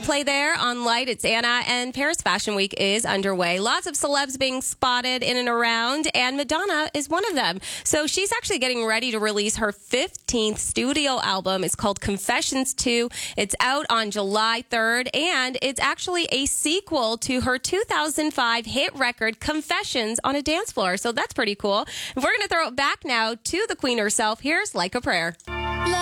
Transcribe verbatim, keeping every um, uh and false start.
Coldplay there on Light. It's Anna, and Paris Fashion Week is underway. Lots of celebs being spotted in and around, and Madonna is one of them. So she's actually getting ready to release her fifteenth studio album. It's called Confessions two. It's out on July third, and it's actually a sequel to her two thousand five hit record, Confessions on a Dance Floor. So that's pretty cool. We're going to throw it back now to the queen herself. Here's Like a Prayer.